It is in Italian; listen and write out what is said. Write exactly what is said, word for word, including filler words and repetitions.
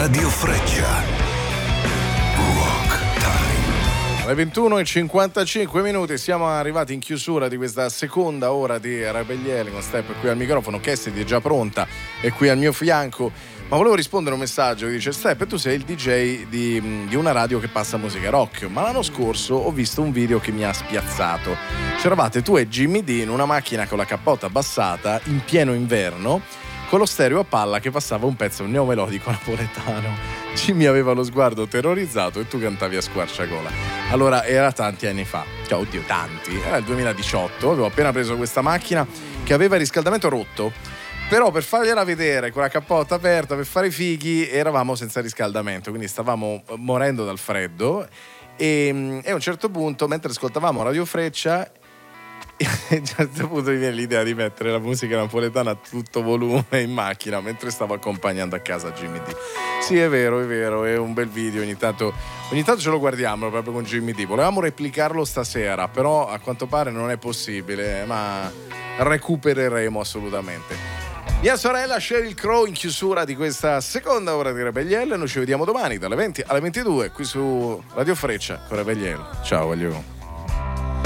Radio Freccia. Rock Time. Alle ventuno e cinquantacinque minuti siamo arrivati in chiusura di questa seconda ora di Rebelliere con Step qui al microfono. Cassidy è già pronta, è qui al mio fianco. Ma volevo rispondere a un messaggio che dice: Step, tu sei il D J di, di una radio che passa musica rock, ma l'anno scorso ho visto un video che mi ha spiazzato. C'eravate tu e Jimmy D in una macchina con la capota abbassata in pieno inverno, con lo stereo a palla che passava un pezzo neomelodico napoletano. Jimmy aveva lo sguardo terrorizzato e tu cantavi a squarciagola. Allora, era tanti anni fa, cioè oddio tanti, era il duemiladiciotto, avevo appena preso questa macchina che aveva il riscaldamento rotto, però per fargliela vedere con la cappota aperta, per fare i fighi, eravamo senza riscaldamento, quindi stavamo morendo dal freddo e, e a un certo punto, mentre ascoltavamo Radio Freccia, a un certo punto mi viene l'idea di mettere la musica napoletana a tutto volume in macchina mentre stavo accompagnando a casa Jimmy D. Sì, è vero, è vero, è un bel video, ogni tanto, ogni tanto ce lo guardiamo proprio con Jimmy D. Volevamo replicarlo stasera, però a quanto pare non è possibile, ma recupereremo assolutamente. Mia sorella Sheryl Crow in chiusura di questa seconda ora di Rebelliere. Noi ci vediamo domani dalle venti alle ventidue qui su Radio Freccia con Rebelliere. Ciao, voglio.